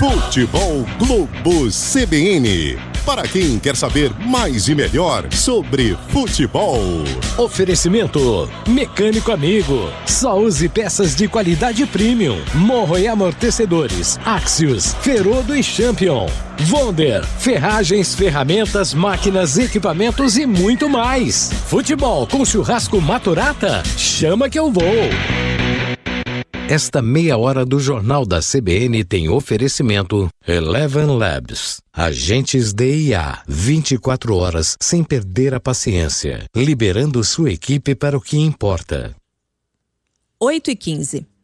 Futebol Globo CBN. Para quem quer saber mais e melhor sobre futebol. Oferecimento Mecânico Amigo. Só use peças de qualidade premium. Morro e amortecedores. Axios, Ferodo e Champion. Wonder, ferragens, ferramentas, máquinas, equipamentos e muito mais. Futebol com churrasco Maturata? Chama que eu vou. Esta meia hora do Jornal da CBN tem oferecimento Eleven Labs. Agentes de IA, 24 horas sem perder a paciência, liberando sua equipe para o que importa. 8h15.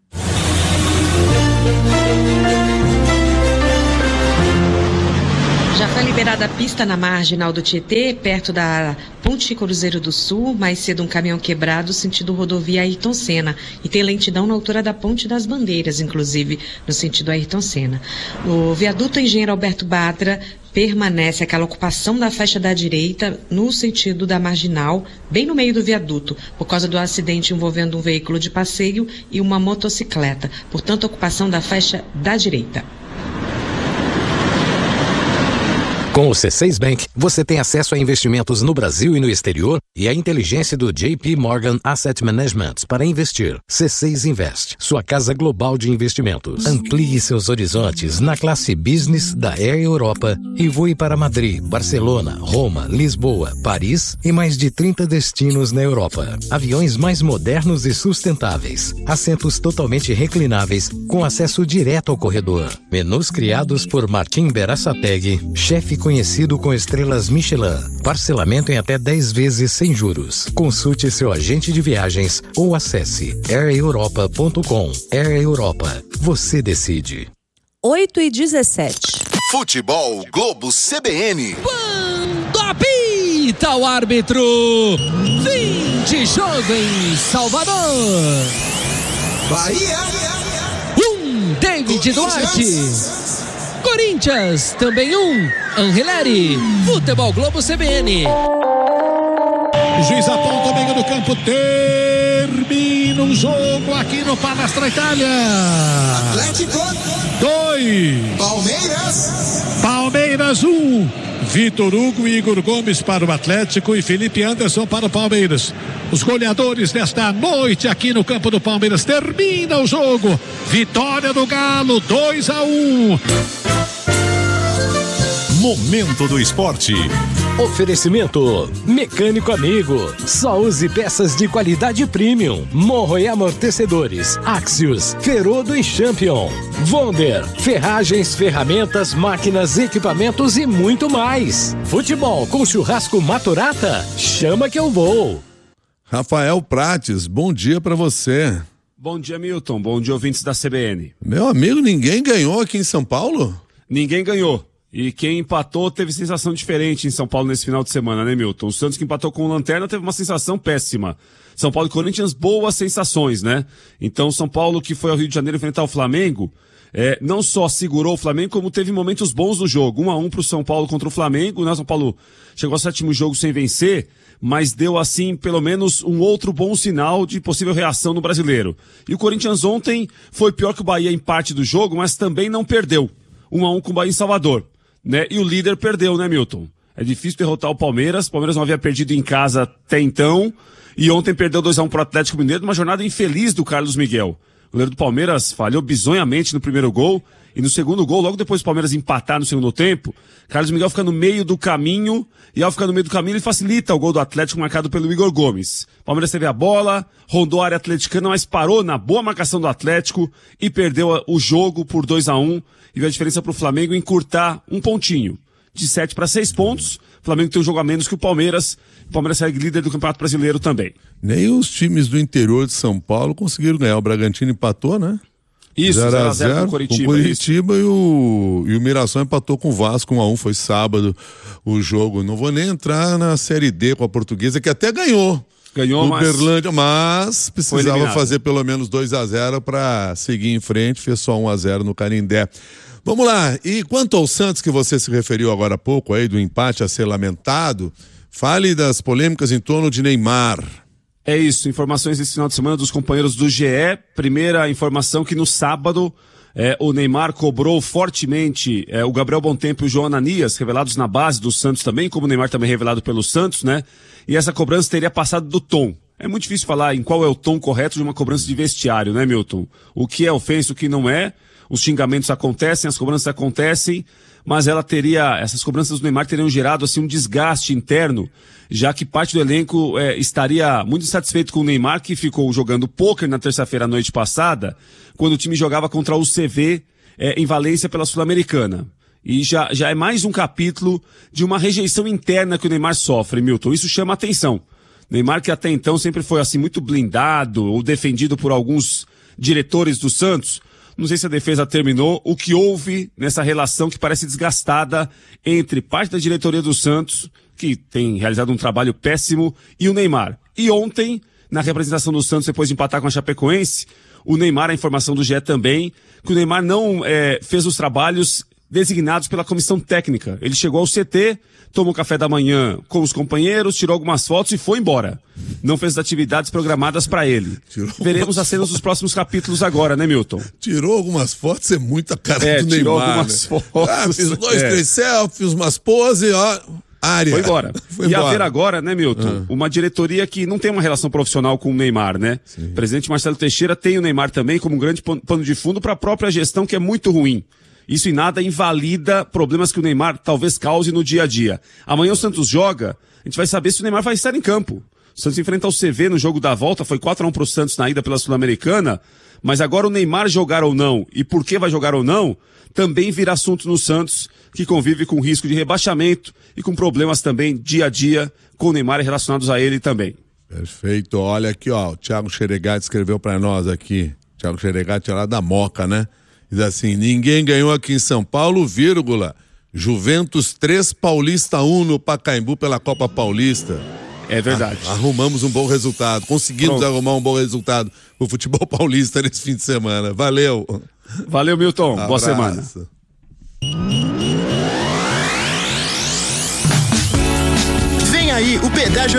Já foi liberada a pista na marginal do Tietê, perto da Ponte Cruzeiro do Sul. Mais cedo um caminhão quebrado, sentido rodovia Ayrton Senna. E tem lentidão na altura da Ponte das Bandeiras, inclusive, no sentido Ayrton Senna. O viaduto Engenheiro Alberto Batra permanece aquela ocupação da faixa da direita no sentido da marginal, bem no meio do viaduto, por causa do acidente envolvendo um veículo de passeio e uma motocicleta. Portanto, ocupação da faixa da direita. Com o C6 Bank, você tem acesso a investimentos no Brasil e no exterior e a inteligência do JP Morgan Asset Management para investir. C6 Invest, sua casa global de investimentos. Amplie seus horizontes na classe Business da Air Europa e voe para Madrid, Barcelona, Roma, Lisboa, Paris e mais de 30 destinos na Europa. Aviões mais modernos e sustentáveis. Assentos totalmente reclináveis com acesso direto ao corredor. Menus criados por Martim Berassateg, chefe conhecido com estrelas Michelin. Parcelamento em até 10 vezes sem juros. Consulte seu agente de viagens ou acesse aireuropa.com. Air Europa. Você decide. 8h17. Futebol Globo CBN. Quando apita o árbitro, fim de jogo em Salvador. Bahia. David Duarte. Corinthians, também Angeleri. Futebol Globo CBN. O juiz aponta o meio do campo. Termina o jogo aqui no Palestra Itália. Atlético 2. Palmeiras 1. Vitor Hugo e Igor Gomes para o Atlético e Felipe Anderson para o Palmeiras. Os goleadores desta noite aqui no campo do Palmeiras. Termina o jogo. Vitória do Galo, 2-1. Momento do esporte. Oferecimento Mecânico Amigo. Só use peças de qualidade premium. Morro e amortecedores. Axios, Ferodo e Champion. Wonder, ferragens, ferramentas, máquinas, equipamentos e muito mais. Futebol com churrasco Maturata? Chama que eu vou. Rafael Prates, bom dia pra você. Bom dia, Milton. Bom dia, ouvintes da CBN. Meu amigo, ninguém ganhou aqui em São Paulo? Ninguém ganhou. E quem empatou teve sensação diferente em São Paulo nesse final de semana, né, Milton? O Santos, que empatou com o Lanterna, teve uma sensação péssima. São Paulo e Corinthians, boas sensações, né? Então, São Paulo, que foi ao Rio de Janeiro enfrentar o Flamengo, não só segurou o Flamengo, como teve momentos bons no jogo. 1-1 pro São Paulo contra o Flamengo, né? São Paulo chegou ao 7º jogo sem vencer, mas deu, assim, pelo menos um outro bom sinal de possível reação no Brasileiro. E o Corinthians ontem foi pior que o Bahia em parte do jogo, mas também não perdeu. 1-1 com o Bahia em Salvador. Né? E o líder perdeu, né, Milton? É difícil derrotar o Palmeiras. O Palmeiras não havia perdido em casa até então. E ontem perdeu 2-1 pro Atlético Mineiro, numa jornada infeliz do Carlos Miguel. O goleiro do Palmeiras falhou bizonhamente no primeiro gol. E no segundo gol, logo depois do Palmeiras empatar no segundo tempo, Carlos Miguel fica no meio do caminho. E ao ficar no meio do caminho, ele facilita o gol do Atlético marcado pelo Igor Gomes. O Palmeiras teve a bola, rondou a área atleticana, mas parou na boa marcação do Atlético e perdeu o jogo por 2-1. E viu a diferença para o Flamengo encurtar um pontinho. De 7 para 6 pontos. O Flamengo tem um jogo a menos que o Palmeiras. O Palmeiras segue líder do Campeonato Brasileiro também. Nem os times do interior de São Paulo conseguiram ganhar. O Bragantino empatou, né? Isso, 0-0 com o Coritiba e o Mirassol empatou com o Vasco 1-1. Foi sábado o jogo. Não vou nem entrar na Série D com a Portuguesa, que até ganhou. Ganhou, Uberlândia, mas precisava fazer pelo menos 2-0 para seguir em frente, fez só 1-0 no Canindé. Vamos lá, e quanto ao Santos, que você se referiu agora há pouco aí, do empate a ser lamentado, fale das polêmicas em torno de Neymar. É isso, informações desse final de semana dos companheiros do GE. Primeira informação que no sábado O Neymar cobrou fortemente o Gabriel Bontempo e o João Ananias, revelados na base do Santos também, como o Neymar também revelado pelo Santos, né? E essa cobrança teria passado do tom. É muito difícil falar em qual é o tom correto de uma cobrança de vestiário, né, Milton? O que é ofensa, o que não é. Os xingamentos acontecem, as cobranças acontecem, mas essas cobranças do Neymar teriam gerado assim um desgaste interno, já que parte do elenco estaria muito insatisfeito com o Neymar, que ficou jogando pôquer na terça-feira à noite passada, quando o time jogava contra o CV em Valência pela Sul-Americana. E já é mais um capítulo de uma rejeição interna que o Neymar sofre, Milton. Isso chama atenção. Neymar, que até então sempre foi assim muito blindado ou defendido por alguns diretores do Santos. Não sei se a defesa terminou. O que houve nessa relação que parece desgastada entre parte da diretoria do Santos, que tem realizado um trabalho péssimo, e o Neymar. E ontem, na representação do Santos, depois de empatar com a Chapecoense, o Neymar, a informação do GE também, que o Neymar não fez os trabalhos designados pela comissão técnica. Ele chegou ao CT, tomou café da manhã com os companheiros, tirou algumas fotos e foi embora. Não fez as atividades programadas para ele. Veremos as cenas dos próximos capítulos agora, né, Milton? Tirou algumas fotos, é muita cara do Neymar. Tirou algumas fotos. Fiz 2, 3 selfies, umas poses, ó. Área. Foi embora. E haver agora, né, Milton, uma diretoria que não tem uma relação profissional com o Neymar, né? Sim. O presidente Marcelo Teixeira tem o Neymar também como um grande pano de fundo para a própria gestão, que é muito ruim. Isso em nada invalida problemas que o Neymar talvez cause no dia a dia. Amanhã o Santos joga, a gente vai saber se o Neymar vai estar em campo. O Santos enfrenta o CV no jogo da volta, foi 4-1 pro Santos na ida pela Sul-Americana, mas agora o Neymar jogar ou não, e por que vai jogar ou não, também vira assunto no Santos, que convive com risco de rebaixamento e com problemas também dia a dia com o Neymar e relacionados a ele também. Perfeito. Olha aqui, ó, o Thiago Xeregatti escreveu para nós aqui. Thiago Xeregatti é lá da Moca, né? Diz assim, ninguém ganhou aqui em São Paulo, vírgula, Juventus 3, Paulista 1 no Pacaembu pela Copa Paulista. É verdade. Arrumamos um bom resultado, conseguimos arrumar um bom resultado pro futebol paulista nesse fim de semana. Valeu. Valeu, Milton. Boa semana. Vem aí o pedágio